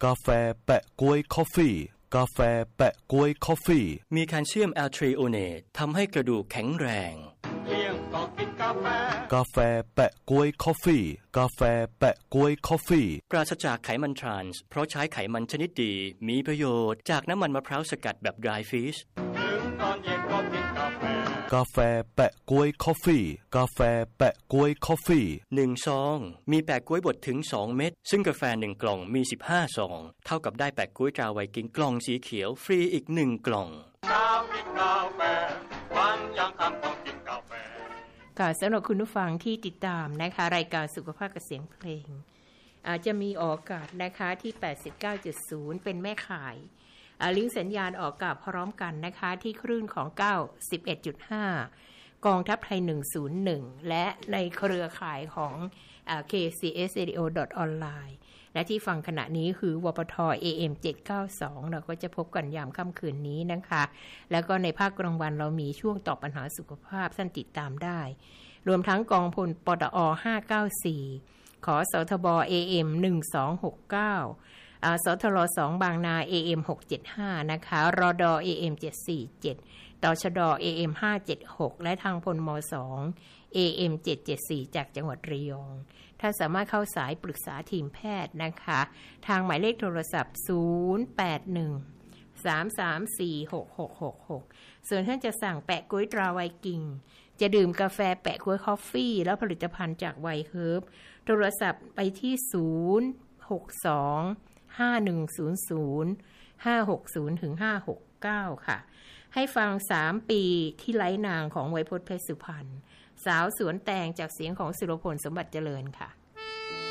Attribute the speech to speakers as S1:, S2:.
S1: กาแฟแปะก๊วยคอฟฟี่กาแฟแปะก๊วยคอฟฟี่
S2: มีแคลเซียมแอลทริโอเนตทำให้กระดูกแข็งแรง
S3: เลี้ยงก็กินกาแฟ
S1: กาแฟแปะก๊วยคอฟฟี่กาแฟแปะก๊วยคอฟฟี่
S2: ปราศจากไขมันทรานส์เพราะใช้ไขมันชนิดดีมีประโยชน์จากน้ำมันมะพร้าวสกัดแบบ dry fish
S3: ถึงตอนเย็นก็กินกาแฟ
S1: กาแฟแปะก๊วยคอฟฟี่กาแฟแปะก๊วยคอฟฟี่
S2: 1ซองมีแปะก๊วยบดถึง2เม็ดซึ่งกาแฟ1กล่องมี15ซองเท่ากับได้แปะก๊วยตราไวกิ้งกล่องสีเขียวฟรีอีก1กล่อง
S3: เช้ากินกาแฟวันยังค่ำต้องกินกาแฟ
S4: ค่ะสำหรับคุณผู้ฟังที่ติดตามนะคะรายการสุขภาพกับเสียงเพลงอาจจะมีออกอากาศนะคะที่ 89.0 เป็นแม่ข่ายลิงก์สัญญาณออกอากาศพร้อมกันนะคะที่คลื่นของ 91.5 กองทัพไทย 101 และในเครือข่ายของ KCS Radio Online และที่ฟังขณะนี้คือวปท AM 792เราก็จะพบกันยามค่ำคืนนี้นะคะแล้วก็ในภาคกลางวันเรามีช่วงตอบปัญหาสุขภาพท่านติดตามได้รวมทั้งกองพลปตอ594ขอสทบ AM 1269สทร2บางนา AM 675นะคะรด AM 747ตชด AM 576และทางพลม2 AM 774จากจังหวัดระยองท่านสามารถเข้าสายปรึกษาทีมแพทย์นะคะทางหมายเลขโทรศัพท์081 3346666ส่วนท่านจะสั่งแปะก๊วยตราไวกิ้งจะดื่มกาแฟแปะก๊วยคอฟฟี่แล้วผลิตภัณฑ์จากไวเฮิร์บโทรศัพท์ไปที่062 5100 560ถึง569ค่ะให้ฟัง3ปีที่ไร้นางของไวยพจน์เพชรสุพรรณสาวสวนแตงจากเสียงของสุรพลสมบัติเจริญค่ะ